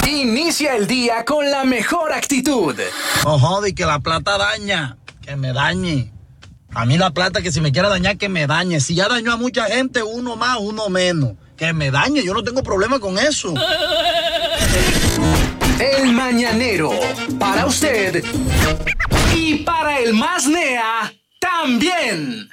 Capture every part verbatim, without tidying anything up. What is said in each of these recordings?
Inicia el día con la mejor actitud. No jode, que la plata daña, que me dañe. A mí la plata, que si me quiere dañar, que me dañe. Si ya dañó a mucha gente, uno más, uno menos. Que me dañe, yo no tengo problema con eso. El Mañanero, para usted y para el más nea también.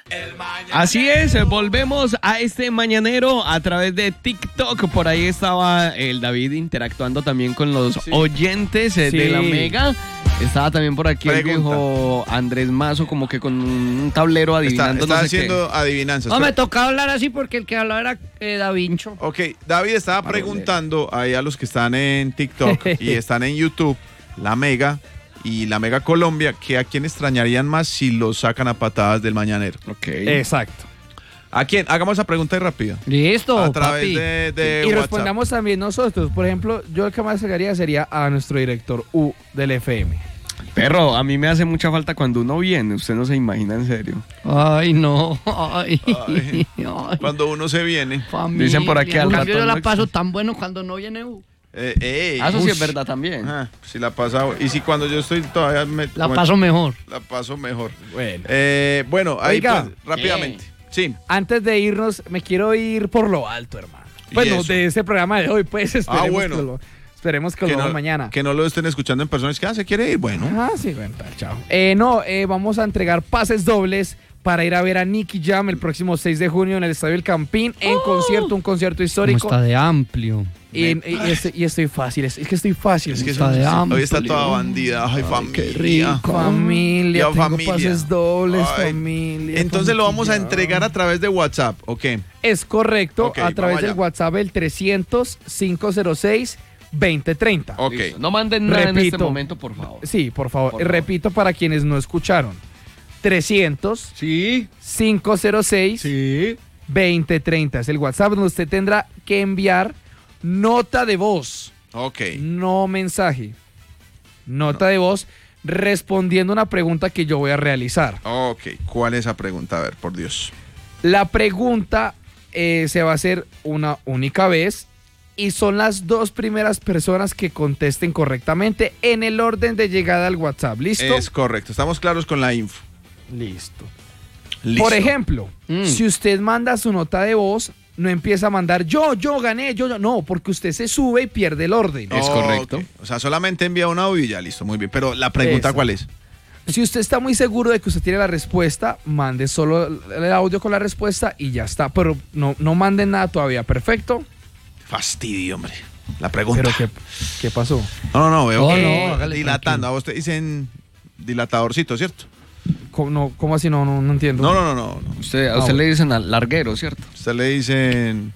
Así es, volvemos a este Mañanero a través de TikTok. Por ahí estaba el David interactuando también con los sí. oyentes eh, sí. de la Mega. Estaba también por aquí Pregunta. el viejo Andrés Mazo, como que con un tablero adivinando. Está, está no sé haciendo qué. adivinanzas. No, pero... me tocaba hablar así porque el que hablaba era eh, Da Vincho. Ok, David estaba Para preguntando volver. ahí a los que están en TikTok y están en YouTube, la Mega y la Mega Colombia, que a quién extrañarían más si los sacan a patadas del Mañanero. Ok. Exacto. ¿A quién? Hagamos esa pregunta y rápida. Listo, A través papi. de, de Y WhatsApp. respondamos también nosotros. Por ejemplo, yo el que más sacaría sería a nuestro director U del F M. Perro, a mí me hace mucha falta cuando uno viene, usted no se imagina en serio. Ay, no. Ay. Ay, Ay. Cuando uno se viene. Familia. Dicen por aquí al En rato, cambio, yo la ¿no? paso tan bueno cuando no viene U. Eh, eh, Ah, eso sí ush. es verdad también. Ajá, si la pasa. Y si cuando yo estoy todavía me, La me- paso mejor. La paso mejor. Bueno. Eh, bueno, ahí Oiga. pues, rápidamente. Sí. Antes de irnos, me quiero ir por lo alto, hermano. Bueno, eso? de este programa de hoy, pues esperemos Ah, bueno. que lo, esperemos que Que lo no, hagamos mañana. que no lo estén escuchando en persona. Es que ah, se quiere ir. Bueno. Ah, sí, bueno, tal, chao. Eh, no, eh, vamos a entregar pases dobles para ir a ver a Nicky Jam el próximo seis de junio en el Estadio El Campín en Oh. concierto, un concierto ¿Cómo histórico. está de amplio? Y, y, y estoy, y estoy fácil, es, es que estoy fácil. Es que Está eso- de sí, amplio. hoy está toda bandida. Ay, familia. qué rico. Familia, Ya, tengo familia. pases dobles, Ay, familia. Entonces lo vamos a familia. entregar a través de WhatsApp, ¿ok? Es correcto, Ok, a través vamos del allá. WhatsApp el trescientos, cinco cero seis, veinte treinta. Ok. Listo. No manden nada en este Repito. momento, por favor. Sí, por favor. Por favor. Repito para quienes no escucharon. trescientos, Sí. cinco cero seis, Sí. veinte treinta. Es el WhatsApp donde usted tendrá que enviar nota de voz, Ok. no mensaje. Nota de voz respondiendo una pregunta que yo voy a realizar. Ok. ¿Cuál es esa pregunta? A ver, por Dios. La pregunta eh, se va a hacer una única vez y son las dos primeras personas que contesten correctamente en el orden de llegada al WhatsApp. ¿Listo? Es correcto. Estamos claros con la info. Listo. Listo. Por ejemplo, Mm. si usted manda su nota de voz, no empieza a mandar yo, yo gané, yo, yo. No, porque usted se sube y pierde el orden. Es Ok. correcto. O sea, solamente envía un audio y ya, listo. Muy bien. Pero la pregunta, Eso. ¿cuál es? Si usted está muy seguro de que usted tiene la respuesta, mande solo el audio con la respuesta y ya está. Pero no, no manden nada todavía. ¿Perfecto? Fastidio, hombre. La pregunta. Pero ¿qué, qué pasó? No, no, no. Veo No, que no, hágale dilatando. A vos te dicen dilatadorcito, ¿cierto? ¿Cómo, no, ¿cómo así? No, no, no entiendo. No, no, no, no. no. Usted, a Ah, usted bueno. le dicen al larguero, ¿cierto? Usted le dicen...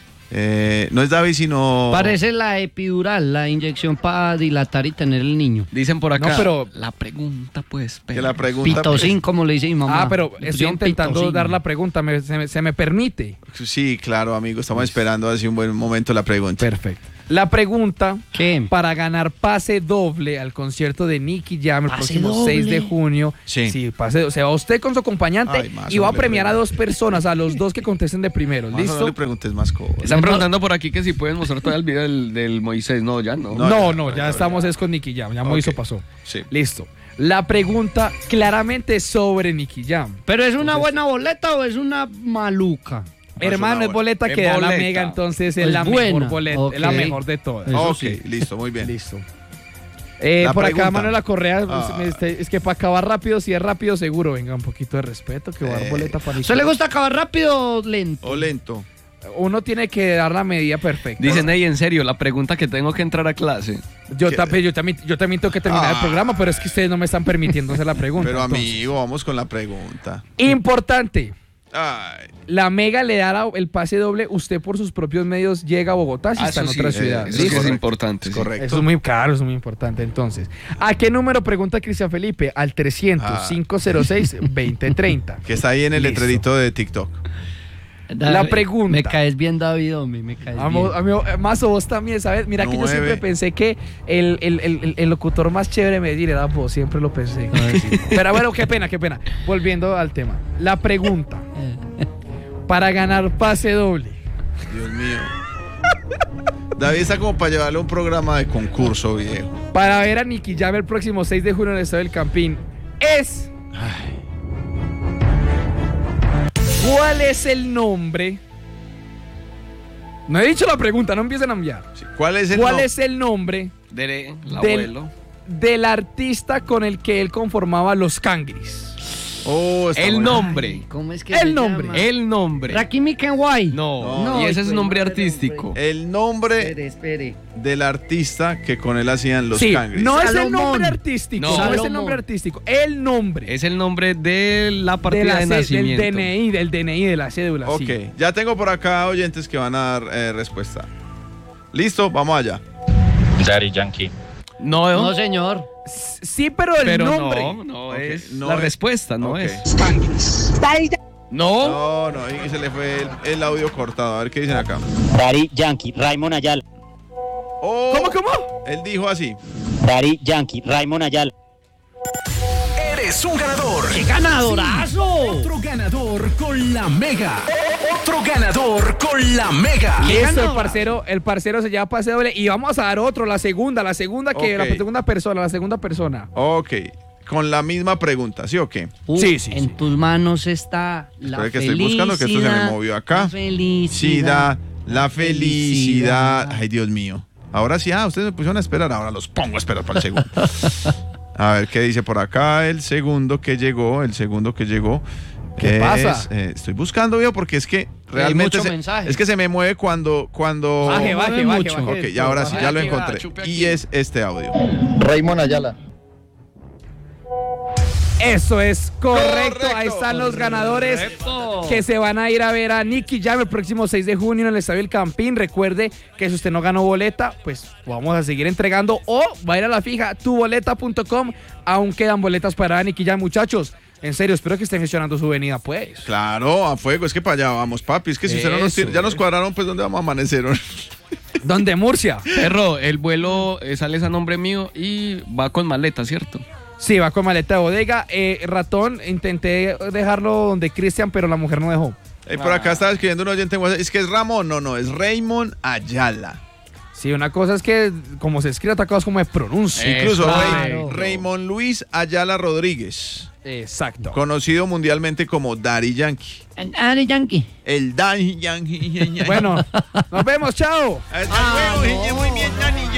eh, no es David, sino... Parece la epidural, la inyección para dilatar y tener el niño. Dicen por acá. No, pero- La pregunta, pues, Que la pregunta... Pitocín, como le dice mi mamá. Ah, pero Le estoy pusieron intentando pitocín. dar la pregunta. me- se, me, se me permite. Sí, claro, amigo. Estamos esperando hace un buen momento la pregunta. Perfecto. La pregunta ¿Qué? para ganar pase doble al concierto de Nicky Jam el ¿Pase próximo doble? seis de junio. Sí. pase, o sea, va usted con su acompañante Ay, más y va a doble premiar a pregunta. dos personas, a los dos que contesten de primero. Más o no ¿Listo? le preguntes más cosas. Están preguntando por aquí que si pueden mostrar todavía el video del, del Moisés. No, ya no. No, No, ya, no, ya, ya ya. estamos es con Nicky Jam. Ya Ok. Moiso pasó. Sí. Listo. La pregunta claramente es sobre Nicky Jam. ¿Pero es una buena boleta o es una maluca? Hermano, una es boleta Es que da la boleta. Mega, entonces es Es la buena. mejor boleta, es la Ok. mejor de todas. Eso Ok, sí. listo, muy bien. Listo. Eh, La por acá pregunta. Manuela Correa, Ah. me- este, es que para acabar rápido, si es rápido, seguro. Venga, un poquito de respeto, que va a dar Eh. boleta para ¿A usted le gusta acabar rápido o lento? O lento. Uno tiene que dar la medida perfecta. Dicen, hey, en serio, la pregunta que tengo que entrar a clase. Yo, ¿Qué? también, yo, también, yo también tengo que terminar Ah. el programa, pero es que ustedes no me están permitiendo hacer la pregunta. Pero entonces. amigo, vamos con la pregunta. Importante. Ay, La Mega le dará el pase doble. Usted por sus propios medios llega a Bogotá si Ah, está en eso sí, otra eh, ciudad. Eso sí ¿Listo? es importante. es sí. correcto. Eso es muy caro, eso es muy importante. Entonces, ¿a qué número pregunta Cristian Felipe? Al trescientos, Ah. cinco cero seis, veinte treinta. Que está ahí en el Listo. letrerito de TikTok. La pregunta. Me caes bien, David, hombre, me caes Amo- bien. amigo, eh, Mazo, vos también, ¿sabes? Mira que yo Nueve. siempre pensé que el, el- el- el locutor más chévere de Medellín era vos, siempre lo pensé. Pero bueno, qué pena, qué pena. Volviendo al tema. La pregunta. Para ganar pase doble. Dios mío. David está como para llevarle un programa de concurso, viejo. Para ver a Nicky Jam el próximo seis de junio en el Estadio del Campín es... Ay, ¿Cuál es el nombre? No he dicho la pregunta, no empiecen a enviar. sí, ¿Cuál es el ¿Cuál no- es el nombre Del el Del- abuelo. del artista con el que él conformaba los Cangris? Oh, está El bueno. nombre. ¿Cómo es que El se nombre. llama? El nombre. Rakimi Kenway. No, No, y ese es hijo un de nombre madre, artístico. hombre. El nombre Espere, espere. del artista que con él hacían los Sí, cangris. no es el Salomón. nombre artístico, No. no, es el Salomón. nombre artístico, el nombre. Es el nombre de la de partida la de, ce- del nacimiento. D N I, del D N I, de la cédula. Ok, sí. ya tengo por acá oyentes que van a dar eh, respuesta. Listo, vamos allá. Daddy Yankee. No, No, señor. Sí, pero el pero nombre. no, no Ok, es no la es- respuesta, no ok. es. No. No, no, y se le fue el, el audio cortado. A ver qué dicen acá. Daddy Yankee, Raymond Ayala. Oh, ¿Cómo, cómo? Él dijo así. Daddy Yankee, Raymond Ayala. Eres un ganador. ¡Qué ganadorazo! Otro ganador con la Mega. Otro ganador con la Mega. Listo, el ganador. parcero, el parcero se llama pase doble y vamos a dar otro, la segunda, la segunda que Ok. la segunda persona, la segunda persona. Ok, con la misma pregunta, ¿sí o qué? Uh, Sí, sí, En sí. tus manos está la Espera que felicidad. estoy buscando que esto se me movió acá. La felicidad. Felicidad, la felicidad. Ay, Dios mío. Ahora sí, ah, ustedes me pusieron a esperar, ahora los pongo a esperar para el segundo. A ver qué dice por acá el segundo que llegó, el segundo que llegó. ¿Qué es, pasa? eh, estoy buscando, veo, porque es que realmente mucho se- mensaje. es que se me mueve cuando cuando Baje, baje, mueve baje, mucho. baje. Ok, y ahora sí, ya lo Aquí va, encontré. chupe Y aquí. es este audio. Raymond Ayala. Eso es correcto. Correcto. Ahí están los ganadores Correcto. que se van a ir a ver a Nicky Jam el próximo seis de junio en el Estadio El Campín. Recuerde que si usted no ganó boleta, pues vamos a seguir entregando o va a ir a la fija tu boleta punto com. Aún quedan boletas para Nicky Jam, muchachos. En serio, espero que estén gestionando su venida, pues. Claro, a fuego, es que para allá vamos, papi. Es que si usted no nos Eso, tiene, ya nos eh. cuadraron, pues ¿dónde vamos a amanecer? ¿Dónde? Murcia. Perro, el vuelo eh, sale a nombre mío y va con maleta, ¿cierto? Sí, va con maleta de bodega. Eh, ratón, intenté dejarlo donde Cristian, pero la mujer no dejó. Eh, por acá estaba escribiendo un oyente en WhatsApp. Es que es Ramón, no, no, es Raymond Ayala. Sí, una cosa es que como se escribe, otra cosa es como se pronuncia. Eh, Incluso Claro. Ray- Raymond Luis Ayala Rodríguez, Exacto. conocido mundialmente como Daddy Yankee. Daddy Yankee. El Daddy Yankee. Bueno, nos vemos, chao. Hasta luego, gente, muy bien, Daddy